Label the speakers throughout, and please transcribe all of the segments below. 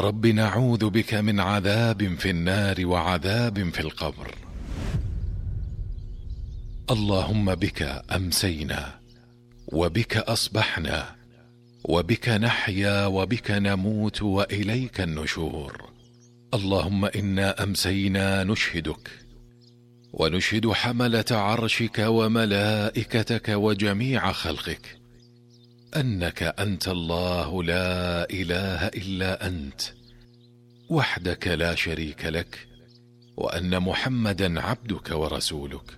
Speaker 1: رب نعوذ بك من عذاب في النار وعذاب في القبر. اللهم بك أمسينا وبك أصبحنا وبك نحيا وبك نموت وإليك النشور. اللهم إنا أمسينا نشهدك ونشهد حملة عرشك وملائكتك وجميع خلقك أنك أنت الله لا إله إلا أنت وحدك لا شريك لك، وأن محمدا عبدك ورسولك.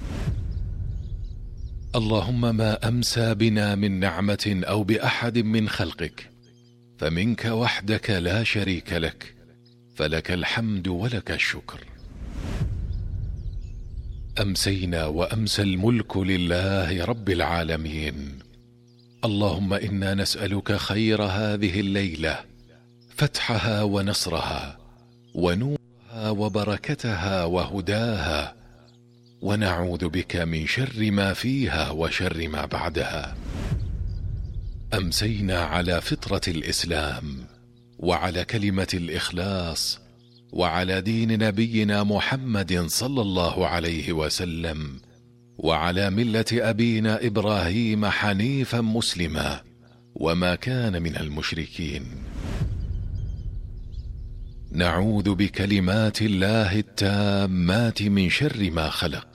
Speaker 1: اللهم ما أمسى بنا من نعمة أو بأحد من خلقك فمنك وحدك لا شريك لك، فلك الحمد ولك الشكر. أمسينا وأمسى الملك لله رب العالمين. اللهم إنا نسألك خير هذه الليلة، فتحها ونصرها ونورها وبركتها وهداها، ونعوذ بك من شر ما فيها وشر ما بعدها. أمسينا على فطرة الإسلام وعلى كلمة الإخلاص وعلى دين نبينا محمد صلى الله عليه وسلم وعلى ملة أبينا إبراهيم حنيفا مسلما وما كان من المشركين. نعوذ بكلمات الله التامات من شر ما خلق.